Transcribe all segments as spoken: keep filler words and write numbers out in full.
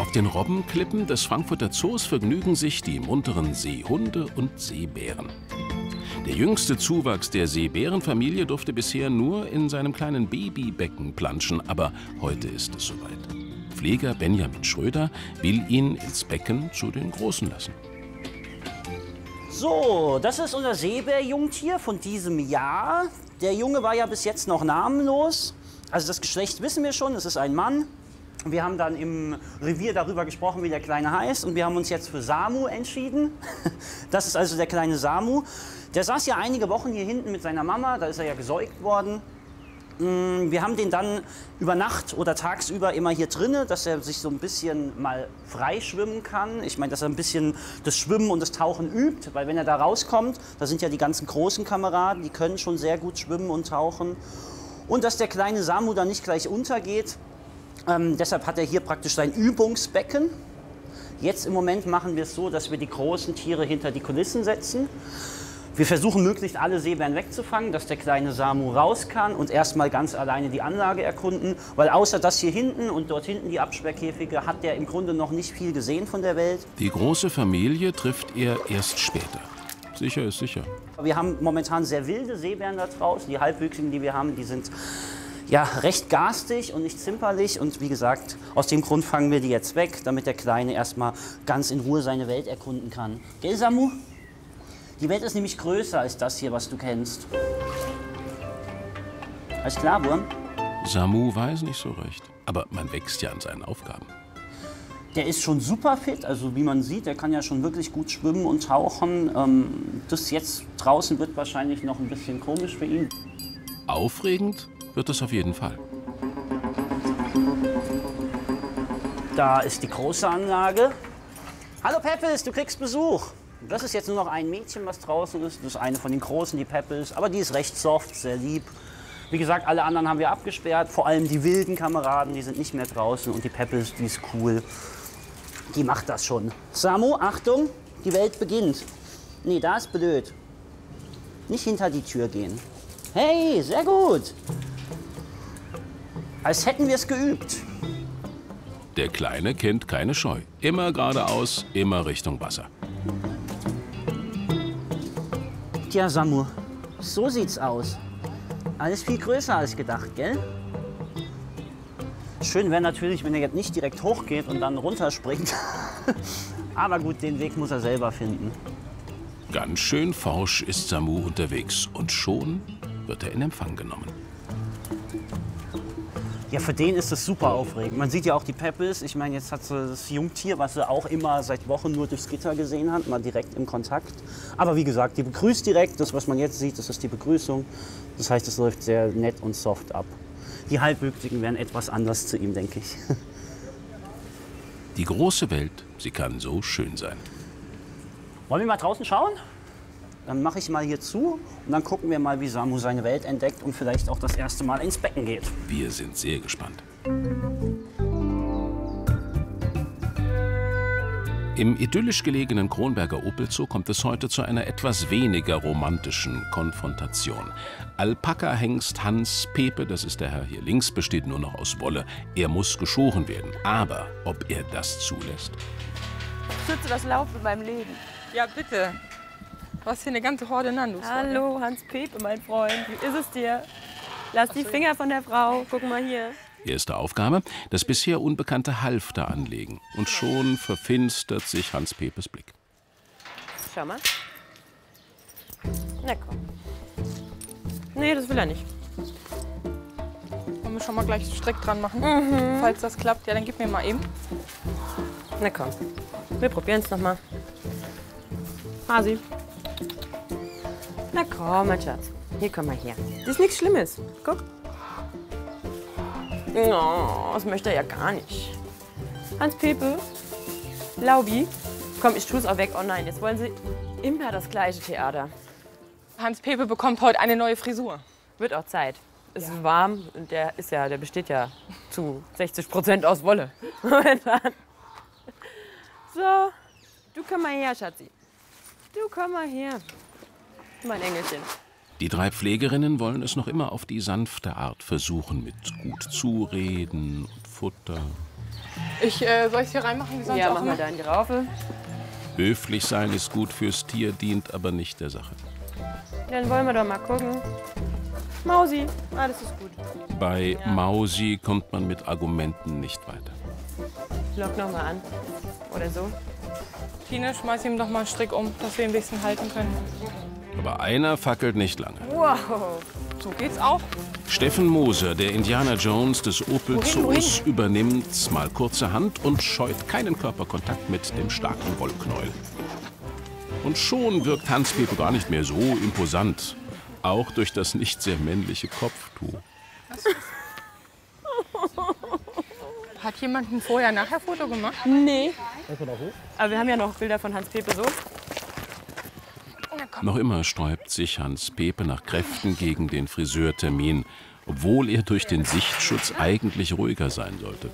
Auf den Robbenklippen des Frankfurter Zoos vergnügen sich die munteren Seehunde und Seebären. Der jüngste Zuwachs der Seebärenfamilie durfte bisher nur in seinem kleinen Babybecken planschen, aber heute ist es soweit. Pfleger Benjamin Schröder will ihn ins Becken zu den Großen lassen. So, das ist unser Seebärjungtier von diesem Jahr. Der Junge war ja bis jetzt noch namenlos. Also das Geschlecht wissen wir schon, es ist ein Mann. Wir haben dann im Revier darüber gesprochen, wie der Kleine heißt. Und wir haben uns jetzt für Samu entschieden. Das ist also der kleine Samu. Der saß ja einige Wochen hier hinten mit seiner Mama. Da ist er ja gesäugt worden. Wir haben den dann über Nacht oder tagsüber immer hier drinnen, dass er sich so ein bisschen mal frei schwimmen kann. Ich meine, dass er ein bisschen das Schwimmen und das Tauchen übt. Weil wenn er da rauskommt, da sind ja die ganzen großen Kameraden, die können schon sehr gut schwimmen und tauchen. Und dass der kleine Samu dann nicht gleich untergeht. Ähm, deshalb hat er hier praktisch sein Übungsbecken. Jetzt im Moment machen wir es so, dass wir die großen Tiere hinter die Kulissen setzen. Wir versuchen möglichst alle Seebären wegzufangen, dass der kleine Samu raus kann und erstmal ganz alleine die Anlage erkunden. Weil außer das hier hinten und dort hinten die Absperrkäfige hat der im Grunde noch nicht viel gesehen von der Welt. Die große Familie trifft er erst später. Sicher ist sicher. Wir haben momentan sehr wilde Seebären da draußen. Die halbwüchsigen, die wir haben, die sind ja, recht garstig und nicht zimperlich. Und wie gesagt, aus dem Grund fangen wir die jetzt weg, damit der Kleine erstmal ganz in Ruhe seine Welt erkunden kann. Gell, Samu? Die Welt ist nämlich größer als das hier, was du kennst. Alles klar, Wurm? Samu weiß nicht so recht, aber man wächst ja an seinen Aufgaben. Der ist schon super fit, also wie man sieht, der kann ja schon wirklich gut schwimmen und tauchen. Ähm, das jetzt draußen wird wahrscheinlich noch ein bisschen komisch für ihn. Aufregend wird es auf jeden Fall. Da ist die große Anlage. Hallo Peppels, du kriegst Besuch. Das ist jetzt nur noch ein Mädchen, was draußen ist. Das ist eine von den Großen, die Peppels. Aber die ist recht soft, sehr lieb. Wie gesagt, alle anderen haben wir abgesperrt. Vor allem die wilden Kameraden, die sind nicht mehr draußen. Und die Peppels, die ist cool. Die macht das schon. Samu, Achtung, die Welt beginnt. Nee, da ist blöd. Nicht hinter die Tür gehen. Hey, sehr gut. Als hätten wir es geübt. Der Kleine kennt keine Scheu. Immer geradeaus, immer Richtung Wasser. Tja, Samu, so sieht's aus. Alles viel größer als gedacht, gell? Schön wäre natürlich, wenn er jetzt nicht direkt hochgeht und dann runterspringt. Aber gut, den Weg muss er selber finden. Ganz schön forsch ist Samu unterwegs. Und schon wird er in Empfang genommen. Ja, für den ist das super aufregend. Man sieht ja auch die Peppels. Ich meine, jetzt hat sie das Jungtier, was sie auch immer seit Wochen nur durchs Gitter gesehen hat, mal direkt im Kontakt. Aber wie gesagt, die begrüßt direkt. Das, was man jetzt sieht, das ist die Begrüßung. Das heißt, es läuft sehr nett und soft ab. Die Halbwüchsigen werden etwas anders zu ihm, denke ich. Die große Welt, sie kann so schön sein. Wollen wir mal draußen schauen? Dann mache ich mal hier zu und dann gucken wir mal, wie Samu seine Welt entdeckt und vielleicht auch das erste Mal ins Becken geht. Wir sind sehr gespannt. Im idyllisch gelegenen Kronberger Opel-Zoo kommt es heute zu einer etwas weniger romantischen Konfrontation. Alpaka-Hengst Hans Pepe, das ist der Herr hier links, besteht nur noch aus Wolle. Er muss geschoren werden. Aber ob er das zulässt? Schütze das Lauf in meinem Leben. Ja, bitte. Du hast hier eine ganze Horde Nandus. Hallo, Hans Pepe, mein Freund. Wie ist es dir? Lass die Finger von der Frau. Guck mal hier. Erste Aufgabe, das bisher unbekannte Halfter anlegen. Und schon verfinstert sich Hans Pepes Blick. Schau mal. Na komm. Nee, das will er nicht. Wollen wir schon mal gleich Strick dran machen? Mhm. Falls das klappt, ja, dann gib mir mal eben. Na komm. Wir probieren es noch mal. Hasi. Na komm, mein Schatz. Hier, komm mal her. Das ist nichts Schlimmes. Guck. Oh, das möchte er ja gar nicht. Hans-Pepe, Laubi, komm, ich tue es auch weg. Oh nein, jetzt wollen sie immer das gleiche Theater. Hans Pepe bekommt heute eine neue Frisur. Wird auch Zeit. Es ist warm und der ist ja, der besteht ja zu sechzig Prozent aus Wolle. So, du komm mal her, Schatzi. Du komm mal her, mein Engelchen. Die drei Pflegerinnen wollen es noch immer auf die sanfte Art versuchen, mit gut zureden und Futter. Ich, äh, soll ich es hier reinmachen? Wie sonst Ja, auch mach immer? mal da in die Raufe. Höflich sein ist gut fürs Tier, dient aber nicht der Sache. Dann wollen wir doch mal gucken. Mausi, alles ist gut. Bei Mausi kommt man mit Argumenten nicht weiter. Lock noch mal an. Oder so. Tine, schmeiß ihm doch mal einen Strick um, dass wir ihn ein bisschen halten können. Aber einer fackelt nicht lange. Wow. So geht's auch. Steffen Moser, der Indiana Jones des Opel Wohin, Zoos, übernimmt mal kurzerhand und scheut keinen Körperkontakt mit dem starken Wollknäuel. Und schon wirkt Hans-Pepe gar nicht mehr so imposant. Auch durch das nicht sehr männliche Kopftuch. Hat jemand ein Vorher-Nachher-Foto gemacht? Nee. Aber wir haben ja noch Bilder von Hans-Pepe so. Noch immer sträubt sich Hans-Pepe nach Kräften gegen den Friseurtermin, obwohl er durch den Sichtschutz eigentlich ruhiger sein sollte.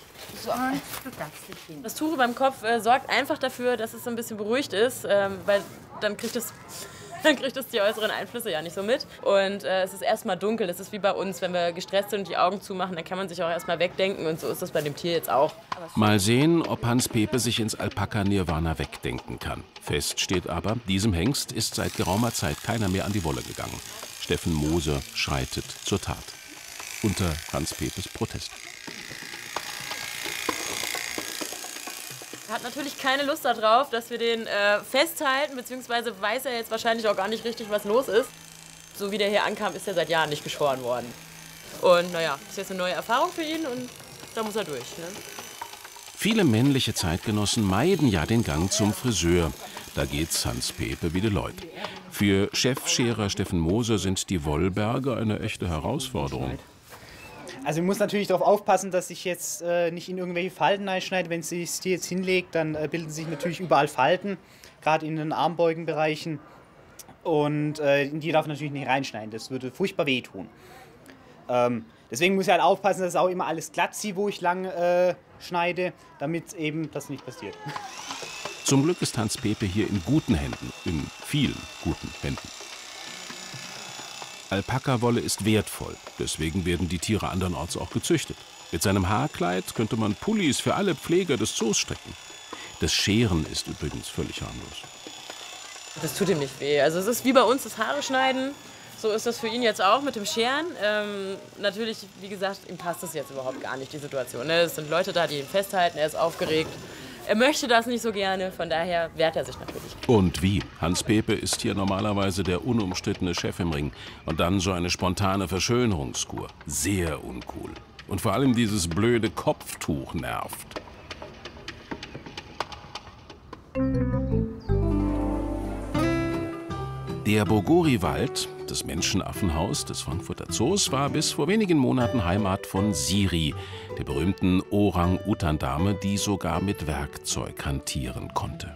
Das Tuch beim Kopf äh, sorgt einfach dafür, dass es so ein bisschen beruhigt ist, ähm, weil dann kriegt es, dann kriegt es die äußeren Einflüsse ja nicht so mit. Und äh, es ist erstmal dunkel. Das ist wie bei uns, wenn wir gestresst sind und die Augen zumachen, dann kann man sich auch erstmal wegdenken. Und so ist das bei dem Tier jetzt auch. Mal sehen, ob Hans-Pepe sich ins Alpaka-Nirvana wegdenken kann. Fest steht aber, diesem Hengst ist seit geraumer Zeit keiner mehr an die Wolle gegangen. Steffen Moser schreitet zur Tat. Unter Hans-Pepes Protest. Er hat natürlich keine Lust darauf, dass wir den äh, festhalten, beziehungsweise weiß er jetzt wahrscheinlich auch gar nicht richtig, was los ist. So wie der hier ankam, ist er seit Jahren nicht geschoren worden. Und naja, ist jetzt eine neue Erfahrung für ihn und da muss er durch. Ne? Viele männliche Zeitgenossen meiden ja den Gang zum Friseur. Da geht's Hans-Pepe wie die Leute. Für Chefscherer Steffen Moser sind die Wollberge eine echte Herausforderung. Also ich muss natürlich darauf aufpassen, dass ich jetzt äh, nicht in irgendwelche Falten einschneide. Wenn sie es jetzt hinlegt, dann äh, bilden sich natürlich überall Falten, gerade in den Armbeugenbereichen. Und äh, in die darf ich natürlich nicht reinschneiden, das würde furchtbar wehtun. Ähm, deswegen muss ich halt aufpassen, dass ich auch immer alles glatt ziehe, wo ich lang äh, schneide, damit eben das nicht passiert. Zum Glück ist Hans-Pepe hier in guten Händen, in vielen guten Händen. Alpakawolle ist wertvoll, deswegen werden die Tiere andernorts auch gezüchtet. Mit seinem Haarkleid könnte man Pullis für alle Pfleger des Zoos stricken. Das Scheren ist übrigens völlig harmlos. Das tut ihm nicht weh. Also es ist wie bei uns das Haare schneiden. So ist das für ihn jetzt auch mit dem Scheren. Ähm, natürlich, wie gesagt, ihm passt das jetzt überhaupt gar nicht, die Situation. Ne? Es sind Leute da, die ihn festhalten, er ist aufgeregt. Er möchte das nicht so gerne, von daher wehrt er sich natürlich. Und wie? Hans-Pepe ist hier normalerweise der unumstrittene Chef im Ring. Und dann so eine spontane Verschönerungskur. Sehr uncool. Und vor allem dieses blöde Kopftuch nervt. Der Bogori-Wald, das Menschenaffenhaus des Frankfurter Zoos, war bis vor wenigen Monaten Heimat von Siri, der berühmten Orang-Utan-Dame, die sogar mit Werkzeug hantieren konnte.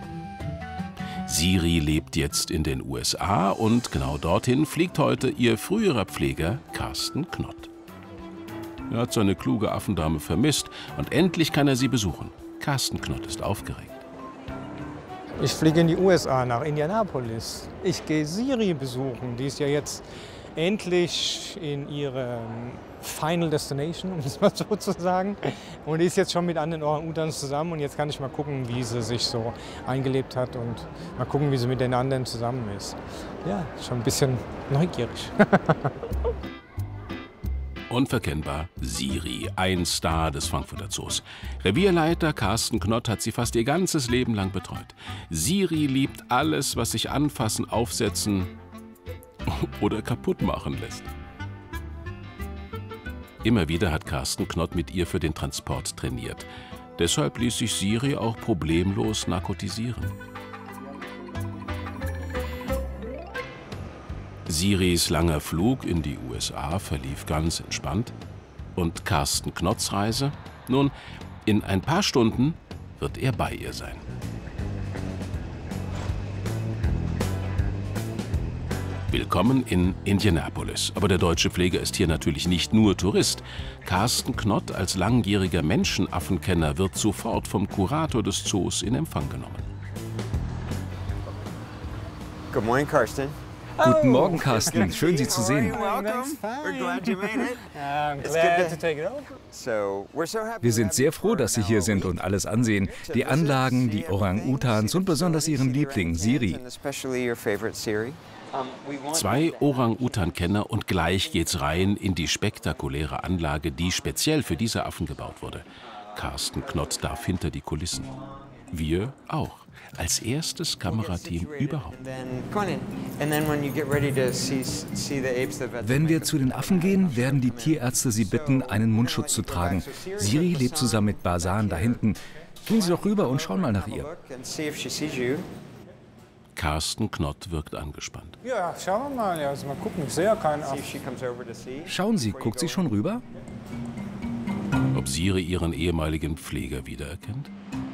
Siri lebt jetzt in den U S A und genau dorthin fliegt heute ihr früherer Pfleger Carsten Knott. Er hat seine kluge Affendame vermisst und endlich kann er sie besuchen. Carsten Knott ist aufgeregt. Ich fliege in die U S A, nach Indianapolis. Ich gehe Siri besuchen. Die ist ja jetzt endlich in ihrer Final Destination, um es mal so zu sagen. Und die ist jetzt schon mit anderen Orang-Utans zusammen. Und jetzt kann ich mal gucken, wie sie sich so eingelebt hat und mal gucken, wie sie mit den anderen zusammen ist. Ja, schon ein bisschen neugierig. Unverkennbar Siri, ein Star des Frankfurter Zoos. Revierleiter Carsten Knott hat sie fast ihr ganzes Leben lang betreut. Siri liebt alles, was sich anfassen, aufsetzen oder kaputt machen lässt. Immer wieder hat Carsten Knott mit ihr für den Transport trainiert. Deshalb ließ sich Siri auch problemlos narkotisieren. Siris langer Flug in die U S A verlief ganz entspannt. Und Carsten Knotts Reise? Nun, in ein paar Stunden wird er bei ihr sein. Willkommen in Indianapolis. Aber der deutsche Pfleger ist hier natürlich nicht nur Tourist. Carsten Knott als langjähriger Menschenaffenkenner wird sofort vom Kurator des Zoos in Empfang genommen. Good morning, Carsten. Guten Morgen, Carsten. Schön, Sie zu sehen. Wir sind sehr froh, dass Sie hier sind und alles ansehen. Die Anlagen, die Orang-Utans und besonders Ihren Liebling, Siri. Zwei Orang-Utan-Kenner und gleich geht's rein in die spektakuläre Anlage, die speziell für diese Affen gebaut wurde. Carsten Knott darf hinter die Kulissen. Wir auch. Als erstes Kamerateam überhaupt. Wenn wir zu den Affen gehen, werden die Tierärzte Sie bitten, einen Mundschutz zu tragen. Siri lebt zusammen mit Basan da hinten. Gehen Sie doch rüber und schauen mal nach ihr. Carsten Knott wirkt angespannt. Ja, schauen wir mal. Also mal gucken, ich sehe ja keinen Affen. Schauen Sie, guckt sie schon rüber? Ob Siri ihren ehemaligen Pfleger wiedererkennt?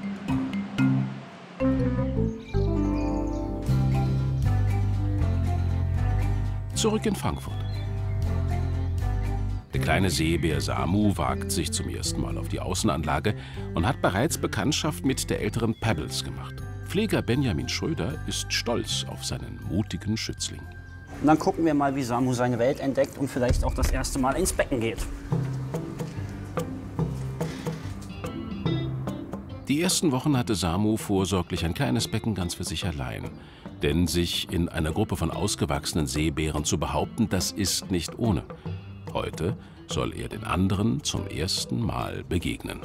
Zurück in Frankfurt. Der kleine Seebär Samu wagt sich zum ersten Mal auf die Außenanlage und hat bereits Bekanntschaft mit der älteren Pebbles gemacht. Pfleger Benjamin Schröder ist stolz auf seinen mutigen Schützling. Und dann gucken wir mal, wie Samu seine Welt entdeckt und vielleicht auch das erste Mal ins Becken geht. Die ersten Wochen hatte Samu vorsorglich ein kleines Becken ganz für sich allein. Denn sich in einer Gruppe von ausgewachsenen Seebären zu behaupten, das ist nicht ohne. Heute soll er den anderen zum ersten Mal begegnen.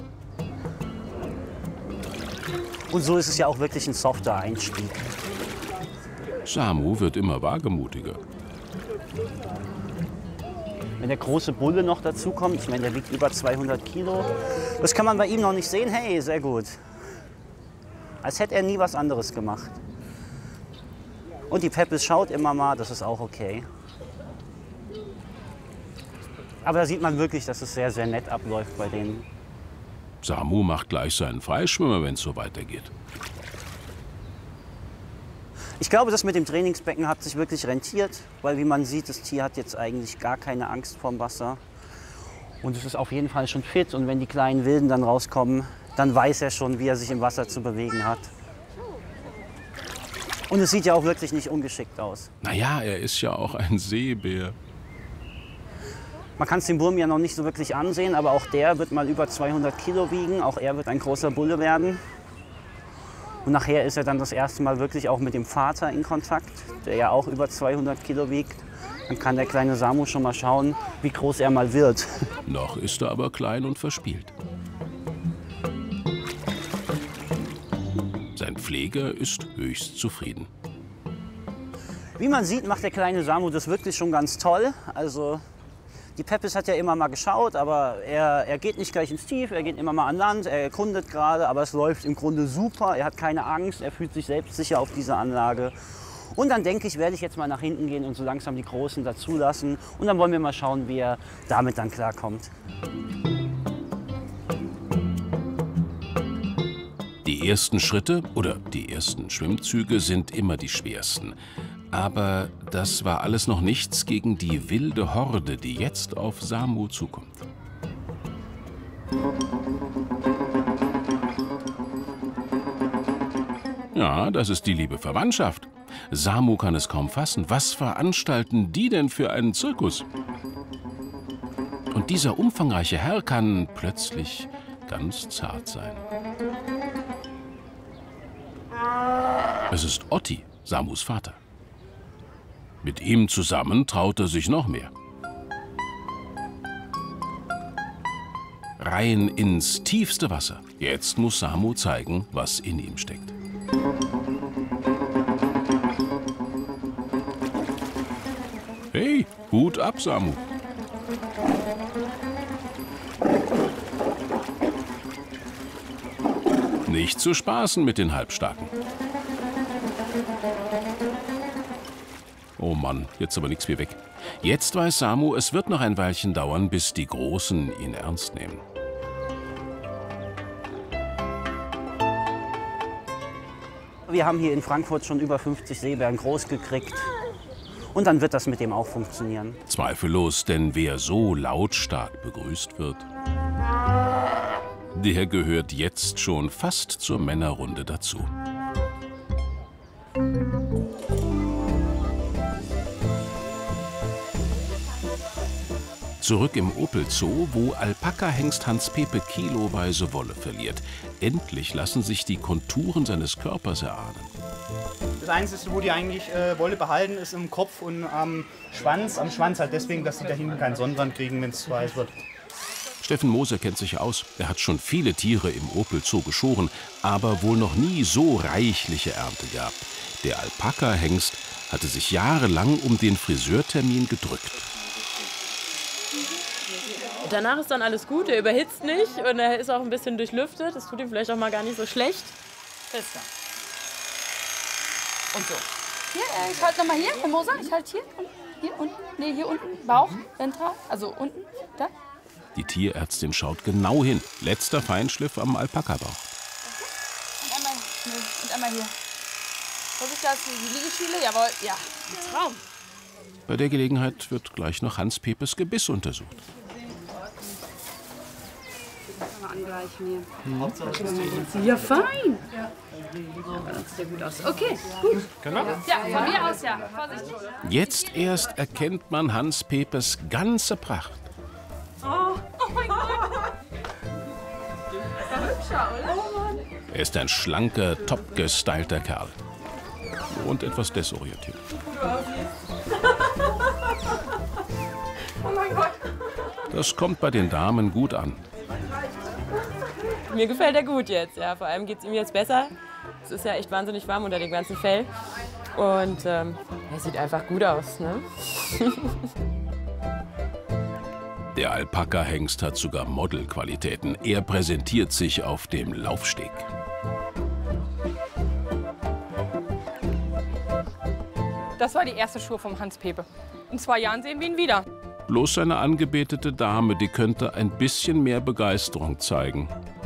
Und so ist es ja auch wirklich ein softer Einstieg. Samu wird immer wagemutiger. Wenn der große Bulle noch dazu kommt, ich meine, der wiegt über zweihundert Kilo, das kann man bei ihm noch nicht sehen. Hey, sehr gut. Als hätte er nie was anderes gemacht. Und die Pebbles schaut immer mal, das ist auch okay. Aber da sieht man wirklich, dass es sehr, sehr nett abläuft bei denen. Samu macht gleich seinen Freischwimmer, wenn es so weitergeht. Ich glaube, das mit dem Trainingsbecken hat sich wirklich rentiert, weil wie man sieht, das Tier hat jetzt eigentlich gar keine Angst vorm Wasser. Und es ist auf jeden Fall schon fit. Und wenn die kleinen Wilden dann rauskommen, dann weiß er schon, wie er sich im Wasser zu bewegen hat. Und es sieht ja auch wirklich nicht ungeschickt aus. Naja, er ist ja auch ein Seebär. Man kann es dem Burm ja noch nicht so wirklich ansehen, aber auch der wird mal über zweihundert Kilo wiegen. Auch er wird ein großer Bulle werden. Und nachher ist er dann das erste Mal wirklich auch mit dem Vater in Kontakt, der ja auch über zweihundert Kilo wiegt. Dann kann der kleine Samu schon mal schauen, wie groß er mal wird. Noch ist er aber klein und verspielt. Sein Pfleger ist höchst zufrieden. Wie man sieht, macht der kleine Samu das wirklich schon ganz toll. Also die Pebbles hat ja immer mal geschaut, aber er, er geht nicht gleich ins Tief, er geht immer mal an Land, er erkundet gerade, aber es läuft im Grunde super. Er hat keine Angst, er fühlt sich selbstsicher auf dieser Anlage. Und dann denke ich, werde ich jetzt mal nach hinten gehen und so langsam die Großen dazulassen. Und dann wollen wir mal schauen, wie er damit dann klarkommt. Die ersten Schritte oder die ersten Schwimmzüge sind immer die schwersten. Aber das war alles noch nichts gegen die wilde Horde, die jetzt auf Samu zukommt. Ja, das ist die liebe Verwandtschaft. Samu kann es kaum fassen. Was veranstalten die denn für einen Zirkus? Und dieser umfangreiche Herr kann plötzlich ganz zart sein. Es ist Otti, Samus Vater. Mit ihm zusammen traut er sich noch mehr. Rein ins tiefste Wasser. Jetzt muss Samu zeigen, was in ihm steckt. Hey, Hut ab, Samu. Nicht zu spaßen mit den Halbstarken. Oh Mann, jetzt aber nichts wie weg. Jetzt weiß Samu, es wird noch ein Weilchen dauern, bis die Großen ihn ernst nehmen. Wir haben hier in Frankfurt schon über fünfzig Seebären groß gekriegt. Und dann wird das mit dem auch funktionieren. Zweifellos, denn wer so lautstark begrüßt wird, der gehört jetzt schon fast zur Männerrunde dazu. Zurück im Opel Zoo, wo Alpaka-Hengst Hans-Pepe kiloweise Wolle verliert. Endlich lassen sich die Konturen seines Körpers erahnen. Das Einzige, wo die eigentlich äh, Wolle behalten, ist im Kopf und am Schwanz. Am Schwanz halt deswegen, dass sie da hinten keinen Sonnenbrand kriegen, wenn es zu heiß wird. Steffen Moser kennt sich aus. Er hat schon viele Tiere im Opel Zoo geschoren, aber wohl noch nie so reichliche Ernte gehabt. Der Alpaka-Hengst hatte sich jahrelang um den Friseurtermin gedrückt. Danach ist dann alles gut, er überhitzt nicht und er ist auch ein bisschen durchlüftet. Das tut ihm vielleicht auch mal gar nicht so schlecht. Fester. Und so. Hier, äh, ich halte nochmal hier, Herr Moser, ich halte hier, unten, hier unten, nee, hier unten, Bauch, ventral, also unten, da. Die Tierärztin schaut genau hin. Letzter Feinschliff am Alpaka-Bauch. Und einmal, nee, und einmal hier. Vorsicht, da ist die Liegeschüle, jawohl, ja, Traum. Bei der Gelegenheit wird gleich noch Hans-Pepes Gebiss untersucht. Ja, fein. Das sieht ja gut aus. Okay, gut. Ja, von mir aus, ja. Vorsichtig. Jetzt erst erkennt man Hans-Pepes ganze Pracht. Oh, oh mein Gott. Das war hübscher, oder? Er ist ein schlanker, top gestylter Kerl. Und etwas desorientiert. Oh mein Gott. Das kommt bei den Damen gut an. Mir gefällt er gut jetzt, ja. Vor allem geht es ihm jetzt besser. Es ist ja echt wahnsinnig warm unter dem ganzen Fell. Und ähm, er sieht einfach gut aus, ne? Der Alpaka-Hengst hat sogar Modelqualitäten. Er präsentiert sich auf dem Laufsteg. Das war die erste Schuhe vom Hans-Pepe. In zwei Jahren sehen wir ihn wieder. Bloß seine angebetete Dame, die könnte ein bisschen mehr Begeisterung zeigen.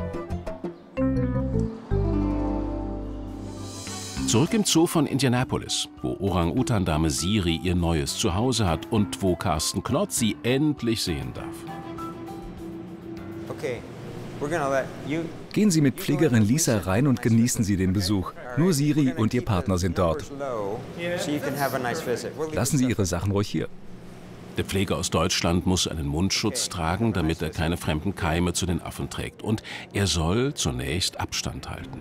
Zurück im Zoo von Indianapolis, wo Orang-Utan-Dame Siri ihr neues Zuhause hat und wo Carsten Knott sie endlich sehen darf. Okay. We're gonna let you Gehen Sie mit Pflegerin Lisa rein und genießen Sie den Besuch. Nur Siri und ihr Partner sind dort. Lassen Sie Ihre Sachen ruhig hier. Der Pfleger aus Deutschland muss einen Mundschutz tragen, damit er keine fremden Keime zu den Affen trägt. Und er soll zunächst Abstand halten.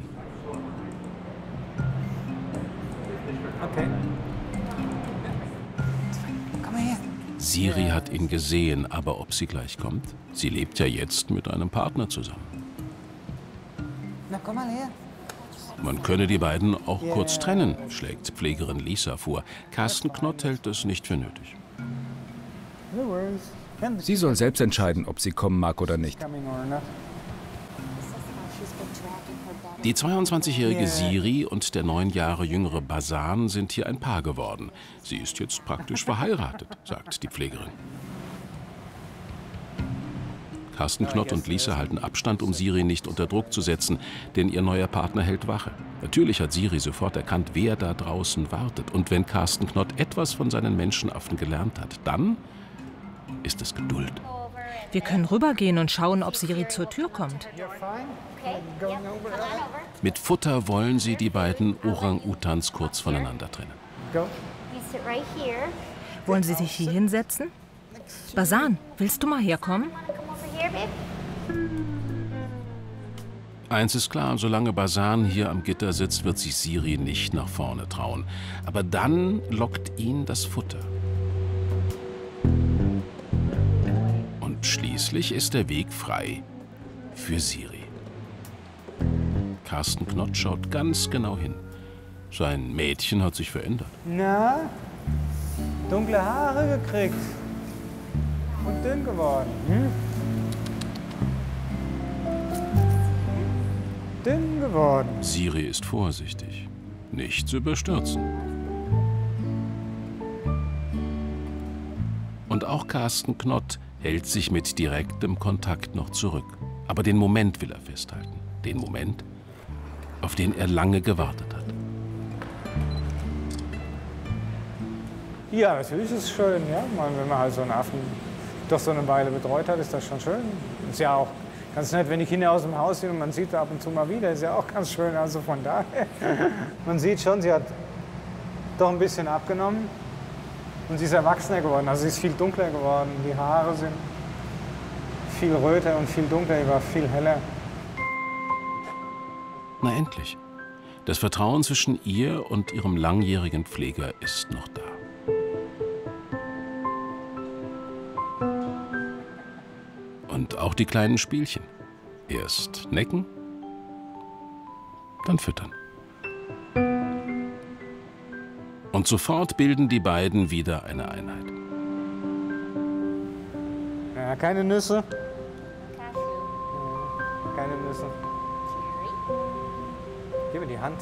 Okay. Komm mal her. Siri hat ihn gesehen, aber ob sie gleich kommt? Sie lebt ja jetzt mit einem Partner zusammen. Na, komm mal her. Man könne die beiden auch kurz trennen, schlägt Pflegerin Lisa vor. Carsten Knott hält es nicht für nötig. Sie soll selbst entscheiden, ob sie kommen mag oder nicht. Die zweiundzwanzigjährige Siri und der neun Jahre jüngere Basan sind hier ein Paar geworden. Sie ist jetzt praktisch verheiratet, sagt die Pflegerin. Carsten Knott und Lisa halten Abstand, um Siri nicht unter Druck zu setzen, denn ihr neuer Partner hält Wache. Natürlich hat Siri sofort erkannt, wer da draußen wartet. Und wenn Carsten Knott etwas von seinen Menschenaffen gelernt hat, dann ist es Geduld. Wir können rübergehen und schauen, ob Siri zur Tür kommt. Mit Futter wollen sie die beiden Orang-Utans kurz voneinander trennen. Wollen Sie sich hier hinsetzen? Basan, willst du mal herkommen? Eins ist klar, solange Basan hier am Gitter sitzt, wird sich Siri nicht nach vorne trauen. Aber dann lockt ihn das Futter. Und schließlich ist der Weg frei für Siri. Carsten Knott schaut ganz genau hin. Sein Mädchen hat sich verändert. Na, dunkle Haare gekriegt und dünn geworden. Hm? Dünn geworden. Siri ist vorsichtig, nicht zu überstürzen. Und auch Carsten Knott hält sich mit direktem Kontakt noch zurück. Aber den Moment will er festhalten. Den Moment, auf den er lange gewartet hat. Ja, natürlich ist es schön, ja. Wenn man halt so einen Affen doch so eine Weile betreut hat, ist das schon schön. Ist ja auch ganz nett, wenn die Kinder aus dem Haus sind und man sieht sie ab und zu mal wieder, ist ja auch ganz schön. Also von daher, man sieht schon, sie hat doch ein bisschen abgenommen und sie ist erwachsener geworden. Also sie ist viel dunkler geworden, die Haare sind viel röter und viel dunkler, die war viel heller. Na endlich. Das Vertrauen zwischen ihr und ihrem langjährigen Pfleger ist noch da. Und auch die kleinen Spielchen. Erst necken, dann füttern. Und sofort bilden die beiden wieder eine Einheit. Ja, keine Nüsse. Keine Nüsse. Gib mir die Hand.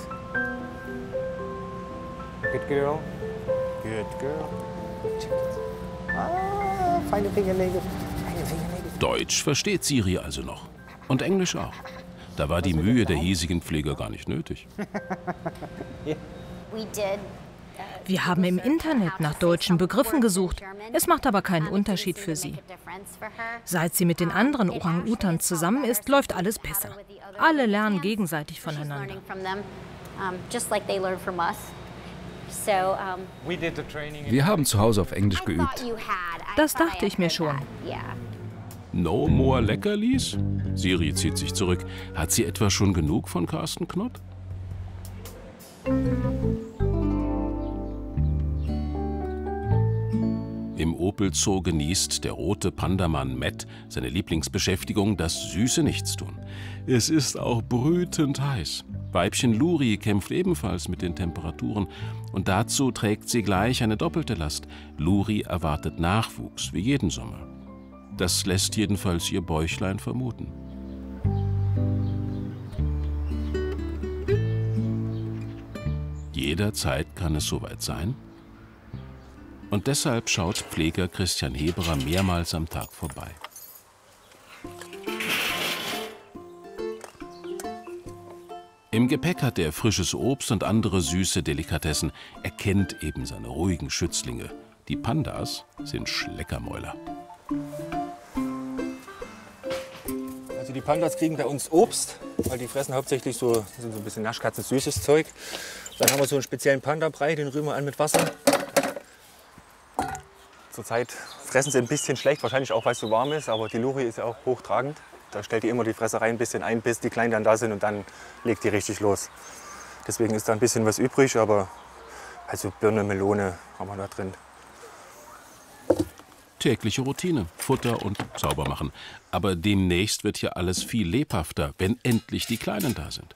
Good girl. Good girl. Ah, feine Fingernägel. Feine Fingernägel. Deutsch versteht Siri also noch. Und Englisch auch. Da war die Mühe der hiesigen Pfleger gar nicht nötig. Wir haben im Internet nach deutschen Begriffen gesucht. Es macht aber keinen Unterschied für sie. Seit sie mit den anderen Orang-Utans zusammen ist, läuft alles besser. Alle lernen gegenseitig voneinander. Wir haben zu Hause auf Englisch geübt. Das dachte ich mir schon. No more Leckerlis? Siri zieht sich zurück. Hat sie etwa schon genug von Carsten Knott? Im Opel Zoo genießt der rote Pandamann Matt seine Lieblingsbeschäftigung, das süße Nichtstun. Es ist auch brütend heiß. Weibchen Luri kämpft ebenfalls mit den Temperaturen. Und dazu trägt sie gleich eine doppelte Last. Luri erwartet Nachwuchs, wie jeden Sommer. Das lässt jedenfalls ihr Bäuchlein vermuten. Jederzeit kann es soweit sein. Und deshalb schaut Pfleger Christian Heberer mehrmals am Tag vorbei. Im Gepäck hat er frisches Obst und andere süße Delikatessen. Er kennt eben seine ruhigen Schützlinge. Die Pandas sind Schleckermäuler. Also die Pandas kriegen bei uns Obst, weil die fressen hauptsächlich so, sind so ein bisschen Naschkatzen, süßes Zeug. Dann haben wir so einen speziellen Panda-Brei, den rühren wir an mit Wasser. Zurzeit fressen sie ein bisschen schlecht, wahrscheinlich auch, weil es so warm ist, aber die Luri ist ja auch hochtragend. Da stellt die immer die Fresserei ein bisschen ein, bis die Kleinen dann da sind und dann legt die richtig los. Deswegen ist da ein bisschen was übrig, aber also Birne, Melone haben wir da drin. Tägliche Routine, Futter und sauber machen. Aber demnächst wird hier alles viel lebhafter, wenn endlich die Kleinen da sind.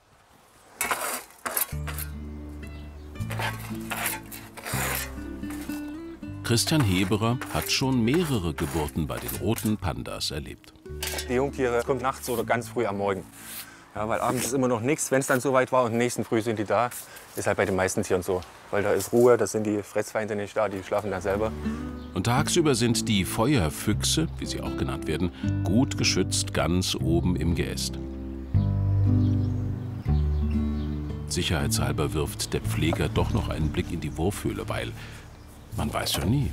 Christian Heberer hat schon mehrere Geburten bei den roten Pandas erlebt. Die Jungtiere kommen nachts oder ganz früh am Morgen. Ja, weil abends ist immer noch nichts. Wenn es dann soweit war und am nächsten Früh sind die da, ist halt bei den meisten Tieren so. Weil da ist Ruhe, da sind die Fressfeinde nicht da, die schlafen dann selber. Und tagsüber sind die Feuerfüchse, wie sie auch genannt werden, gut geschützt ganz oben im Geäst. Sicherheitshalber wirft der Pfleger doch noch einen Blick in die Wurfhöhle, weil man weiß ja nie.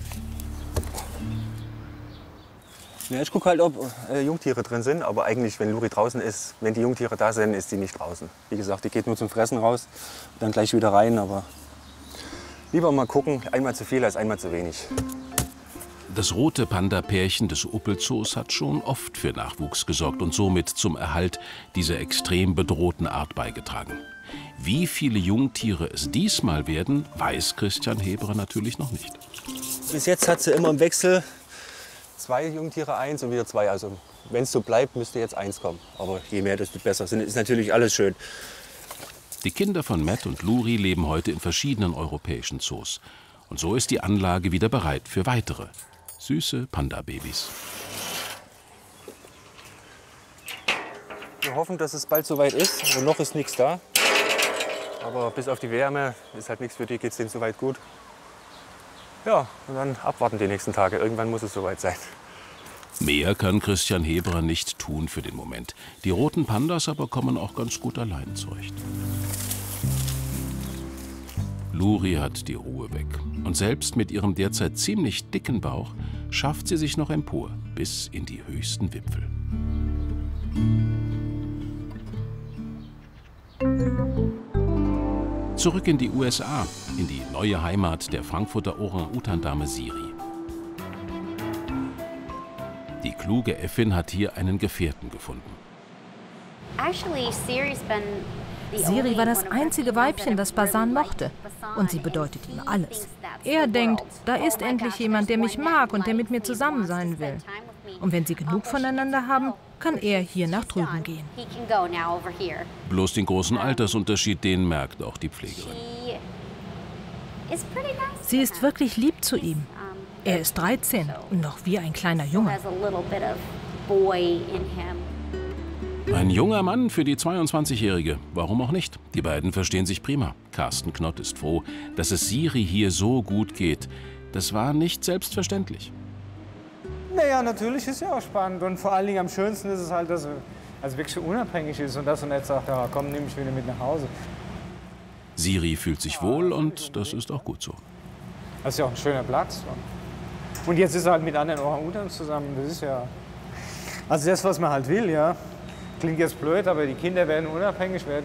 Ja, ich gucke halt, ob äh, Jungtiere drin sind, aber eigentlich, wenn Luri draußen ist, wenn die Jungtiere da sind, ist die nicht draußen. Wie gesagt, die geht nur zum Fressen raus, dann gleich wieder rein, aber lieber mal gucken, einmal zu viel als einmal zu wenig. Das rote Panda-Pärchen des Opel Zoos hat schon oft für Nachwuchs gesorgt und somit zum Erhalt dieser extrem bedrohten Art beigetragen. Wie viele Jungtiere es diesmal werden, weiß Christian Heberer natürlich noch nicht. Bis jetzt hat sie immer im Wechsel zwei Jungtiere, eins und wieder zwei. Also wenn es so bleibt, müsste jetzt eins kommen. Aber je mehr, desto besser. Ist natürlich alles schön. Die Kinder von Matt und Luri leben heute in verschiedenen europäischen Zoos. Und so ist die Anlage wieder bereit für weitere süße Panda-Babys. Wir hoffen, dass es bald soweit ist. Also noch ist nichts da. Aber bis auf die Wärme ist halt nichts für die, geht es denen soweit gut. Ja, und dann abwarten die nächsten Tage. Irgendwann muss es soweit sein. Mehr kann Christian Heberer nicht tun für den Moment. Die roten Pandas aber kommen auch ganz gut allein zurecht. Luri hat die Ruhe weg. Und selbst mit ihrem derzeit ziemlich dicken Bauch schafft sie sich noch empor, bis in die höchsten Wipfel. Zurück in die U S A, in die neue Heimat der Frankfurter Orang-Utan-Dame Siri. Die Die kluge Äffin hat hier einen Gefährten gefunden. Siri war das einzige Weibchen, das Basan mochte. Und sie bedeutet ihm alles. Er denkt, da ist endlich jemand, der mich mag und der mit mir zusammen sein will. Und wenn sie genug voneinander haben, kann er hier nach drüben gehen. Bloß den großen Altersunterschied, den merkt auch die Pflegerin. Sie ist wirklich lieb zu ihm. Er ist dreizehn und noch wie ein kleiner Junge. Ein junger Mann für die zweiundzwanzigjährige. Warum auch nicht? Die beiden verstehen sich prima. Carsten Knott ist froh, dass es Siri hier so gut geht. Das war nicht selbstverständlich. Naja, natürlich ist ja auch spannend. Und vor allen Dingen am schönsten ist es halt, dass er also wirklich so unabhängig ist und dass er nicht sagt, ja, komm, nimm mich wieder mit nach Hause. Siri fühlt sich wohl und das ist auch gut so. Das ist ja auch ein schöner Platz. Und jetzt ist er halt mit anderen Orang-Utans zusammen. Das ist ja also das, was man halt will, ja. Klingt jetzt blöd, aber die Kinder werden unabhängig werden.